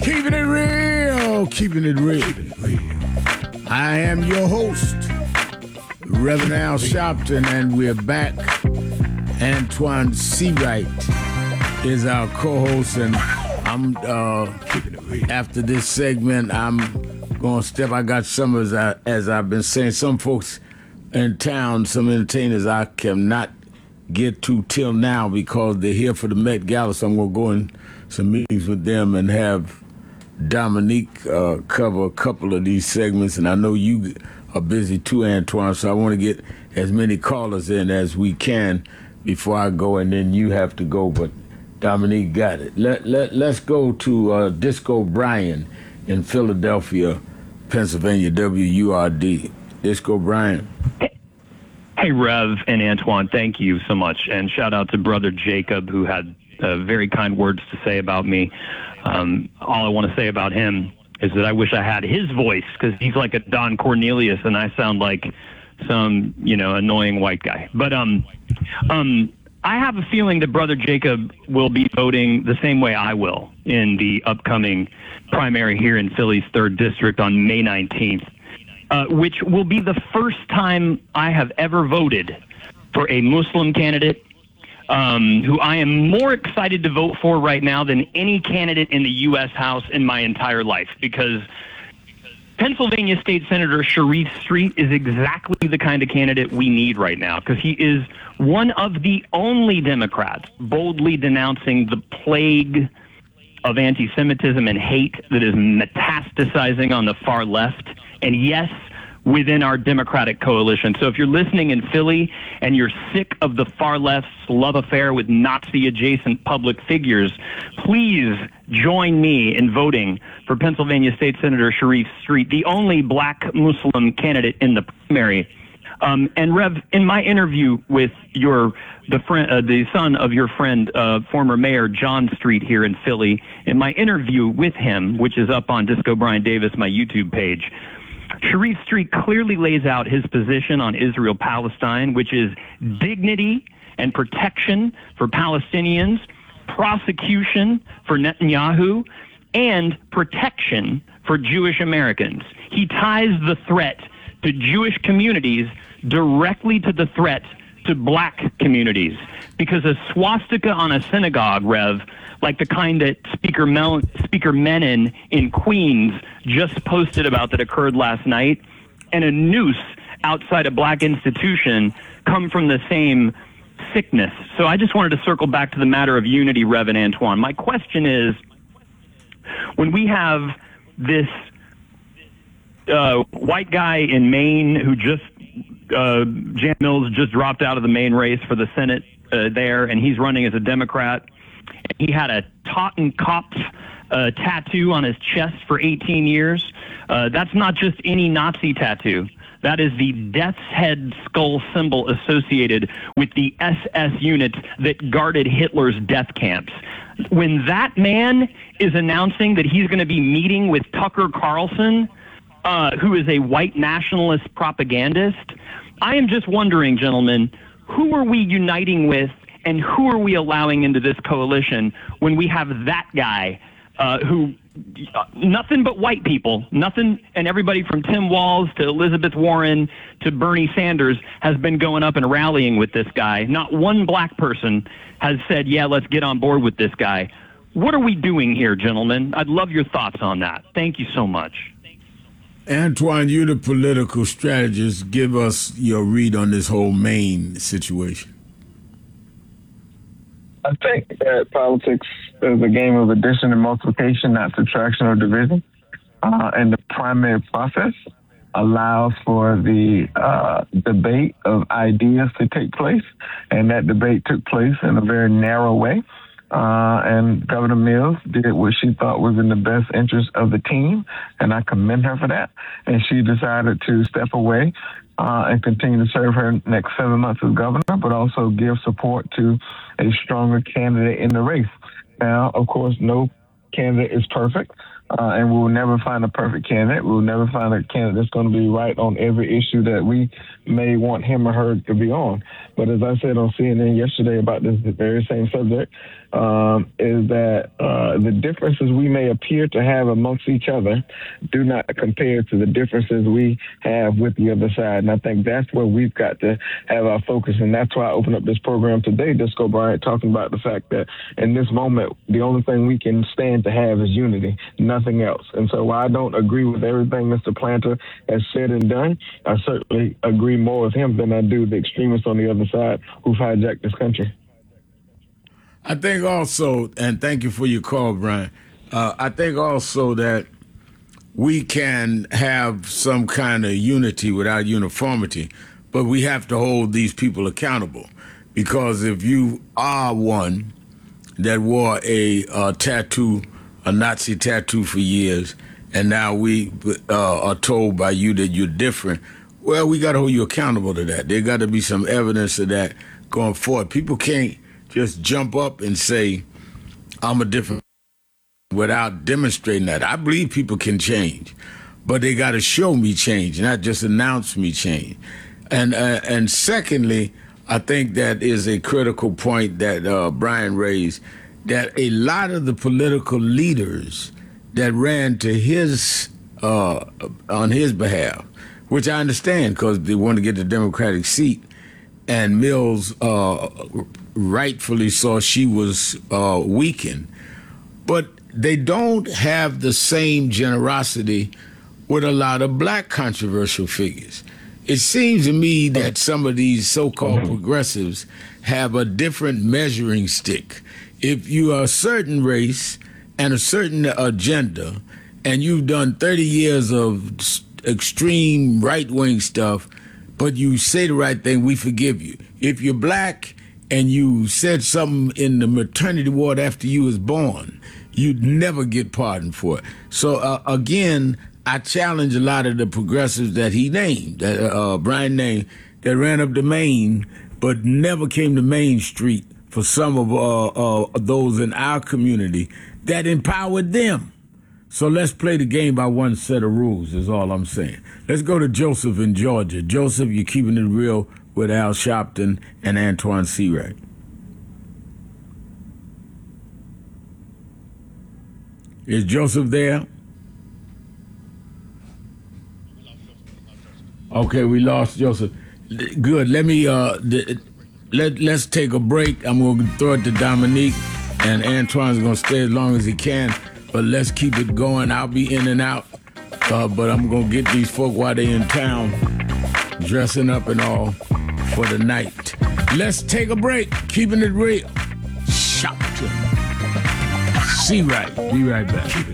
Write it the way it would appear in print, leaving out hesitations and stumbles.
Keeping it real, keeping it real. I am your host, Reverend Al Sharpton, and we're back. Antoine Seawright is our co-host, and I'm after this segment, I'm going to step. I got some, as I've been saying, some folks in town, some entertainers I cannot get to till now because they're here for the Met Gala, so I'm going to go in some meetings with them and have Dominique cover a couple of these segments, and I know you are busy too, Antoine, so I want to get as many callers in as we can before I go, and then you have to go, but Dominique got it. Let's go to Disco Brian in Philadelphia, Pennsylvania, WURD. Disco Brian. Hey, Rev and Antoine, thank you so much, and shout out to Brother Jacob, who had very kind words to say about me. All I want to say about him is that I wish I had his voice, because he's like a Don Cornelius, and I sound like some, annoying white guy. But I have a feeling that Brother Jacob will be voting the same way I will in the upcoming primary here in Philly's 3rd District on May 19th, which will be the first time I have ever voted for a Muslim candidate who I am more excited to vote for right now than any candidate in the U.S. House in my entire life, because Pennsylvania State Senator Sharif Street is exactly the kind of candidate we need right now, because he is one of the only Democrats boldly denouncing the plague of anti-Semitism and hate that is metastasizing on the far left, and yes, within our Democratic coalition. So if you're listening in Philly and you're sick of the far left's love affair with Nazi-adjacent public figures, please join me in voting for Pennsylvania State Senator Sharif Street, the only black Muslim candidate in the primary. And Rev, in my interview with the son of your friend, former Mayor John Street here in Philly, in my interview with him, which is up on Disco Brian Davis, my YouTube page, Sharif Street clearly lays out his position on Israel-Palestine, which is dignity and protection for Palestinians, prosecution for Netanyahu, and protection for Jewish Americans. He ties the threat to Jewish communities directly to the threat to black communities, because a swastika on a synagogue, Rev, like the kind that Speaker Menon in Queens just posted about that occurred last night, and a noose outside a black institution come from the same sickness. So I just wanted to circle back to the matter of unity, Rev and Antoine. My question is, when we have this white guy in Maine who just, Jan Mills just dropped out of the Maine race for the Senate there, and he's running as a Democrat. He had a Totten Kopf tattoo on his chest for 18 years. That's not just any Nazi tattoo. That is the death's head skull symbol associated with the SS units that guarded Hitler's death camps. When that man is announcing that he's going to be meeting with Tucker Carlson, who is a white nationalist propagandist, I am just wondering, gentlemen, who are we uniting with and who are we allowing into this coalition when we have that guy who, nothing but white people, nothing, and everybody from Tim Walz to Elizabeth Warren to Bernie Sanders has been going up and rallying with this guy. Not one black person has said, yeah, let's get on board with this guy. What are we doing here, gentlemen? I'd love your thoughts on that. Thank you so much. Antoine, you're the political strategist. Give us your read on this whole Maine situation. I think that politics is a game of addition and multiplication, not subtraction or division. And the primary process allows for the debate of ideas to take place. And that debate took place in a very narrow way. And Governor Mills did what she thought was in the best interest of the team, and I commend her for that. And she decided to step away and continue to serve her next 7 months as governor, but also give support to a stronger candidate in the race. Now, of course, no candidate is perfect. and we'll never find a perfect candidate. We'll never find a candidate that's going to be right on every issue that we may want him or her to be on. But as I said on CNN yesterday about this very same subject, is that the differences we may appear to have amongst each other do not compare to the differences we have with the other side. And I think that's where we've got to have our focus. And that's why I opened up this program today, Disco Bryant, talking about the fact that in this moment, the only thing we can stand to have is unity, nothing else. And so while I don't agree with everything Mr. Planter has said and done, I certainly agree more with him than I do the extremists on the other side who've hijacked this country. I think also, and thank you for your call, Brian, I think also that we can have some kind of unity without uniformity, but we have to hold these people accountable. Because if you are one that wore a tattoo, a Nazi tattoo for years, and now we are told by you that you're different, well, we got to hold you accountable to that. There got to be some evidence of that going forward. People can't just jump up and say, I'm a different without demonstrating that. I believe people can change, but they got to show me change, not just announce me change. And secondly, I think that is a critical point that Brian raised, that a lot of the political leaders that ran to his on his behalf, which I understand because they want to get the Democratic seat, and Mills rightfully saw she was weakened, but they don't have the same generosity with a lot of black controversial figures. It seems to me that some of these so-called progressives have a different measuring stick. If you are a certain race and a certain agenda, and you've done 30 years of extreme right-wing stuff, but you say the right thing, we forgive you. If you're black and you said something in the maternity ward after you was born, you'd never get pardoned for it. So again, I challenge a lot of the progressives that he named, that Brian named, that ran up to Main, but never came to Main Street for some of those in our community that empowered them. So let's play the game by one set of rules, is all I'm saying. Let's go to Joseph in Georgia. Joseph, you're keeping it real with Al Sharpton and Antoine Seawright. Is Joseph there? Okay, we lost Joseph. Good. Let me let's take a break. I'm going to throw it to Dominique, and Antoine's going to stay as long as he can. But let's keep it going. I'll be in and out, but I'm going to get these folk while they're in town, dressing up and all for the night. Let's take a break. Keeping it real. Sharpton. Seawright. Be right back.